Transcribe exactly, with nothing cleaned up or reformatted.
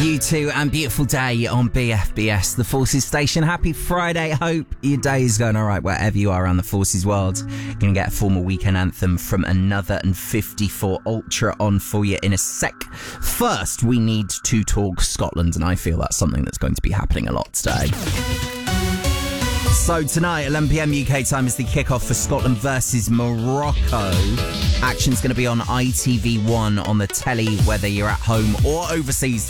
You two and beautiful day on B F B S, the Forces station. Happy Friday. Hope your day is going all right wherever you are around the Forces world. You're going to get a formal weekend anthem from Another and fifty-four Ultra on for you in a sec. First, we need to talk Scotland, and I feel that's something that's going to be happening a lot today. So tonight, eleven p.m. U K time, is the kickoff for Scotland versus Morocco. Action's going to be on I T V one on the telly, whether you're at home or overseas.